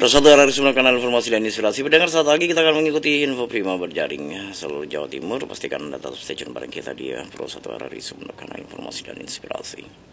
Satu RRI Sumeneb, kanal informasi dan inspirasi. Pendengar, saat lagi kita akan mengikuti info prima berjaring seluruh Jawa Timur. Pastikan Anda tetap stay tune bareng kita di Pro 1 RRI Sumeneb, kanal informasi dan inspirasi.